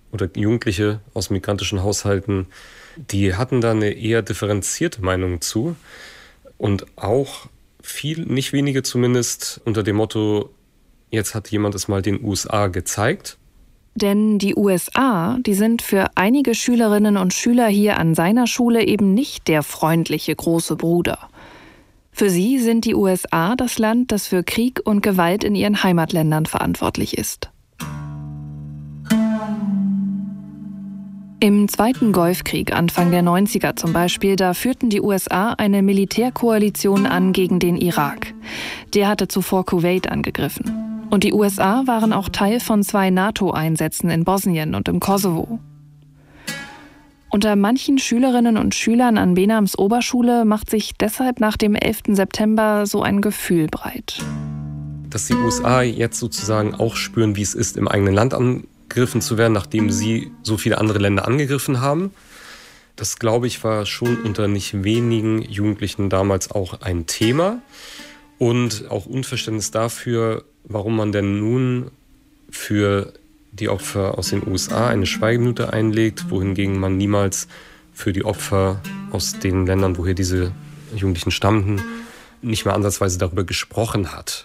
oder Jugendliche aus migrantischen Haushalten, die hatten da eine eher differenzierte Meinung zu. Und auch nicht wenige zumindest, unter dem Motto, jetzt hat jemand es mal den USA gezeigt. Denn die USA, die sind für einige Schülerinnen und Schüler hier an seiner Schule eben nicht der freundliche große Bruder. Für sie sind die USA das Land, das für Krieg und Gewalt in ihren Heimatländern verantwortlich ist. Im Zweiten Golfkrieg, Anfang der 90er zum Beispiel, da führten die USA eine Militärkoalition an gegen den Irak. Der hatte zuvor Kuwait angegriffen. Und die USA waren auch Teil von 2 NATO-Einsätzen in Bosnien und im Kosovo. Unter manchen Schülerinnen und Schülern an Benams Oberschule macht sich deshalb nach dem 11. September so ein Gefühl breit. Dass die USA jetzt sozusagen auch spüren, wie es ist, im eigenen Land angegriffen zu werden, nachdem sie so viele andere Länder angegriffen haben. Das, glaube ich, war schon unter nicht wenigen Jugendlichen damals auch ein Thema. Und auch Unverständnis dafür, warum man denn nun für die Opfer aus den USA eine Schweigeminute einlegt, wohingegen man niemals für die Opfer aus den Ländern, woher diese Jugendlichen stammten, nicht mal ansatzweise darüber gesprochen hat.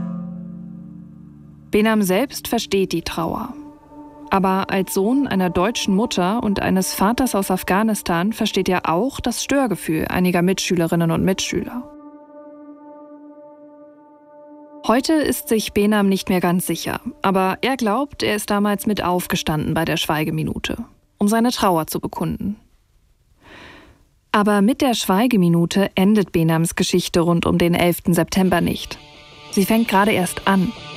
Benam selbst versteht die Trauer. Aber als Sohn einer deutschen Mutter und eines Vaters aus Afghanistan versteht er auch das Störgefühl einiger Mitschülerinnen und Mitschüler. Heute ist sich Benam nicht mehr ganz sicher, aber er glaubt, er ist damals mit aufgestanden bei der Schweigeminute, um seine Trauer zu bekunden. Aber mit der Schweigeminute endet Benams Geschichte rund um den 11. September nicht. Sie fängt gerade erst an.